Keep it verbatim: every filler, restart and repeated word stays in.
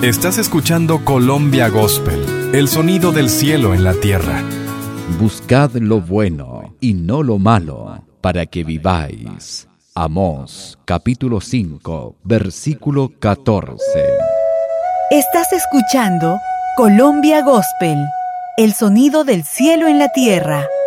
Estás escuchando Colombia Gospel, el sonido del cielo en la tierra. Buscad lo bueno y no lo malo, para que viváis. Amós, capítulo cinco, versículo catorce. Estás escuchando Colombia Gospel, el sonido del cielo en la tierra.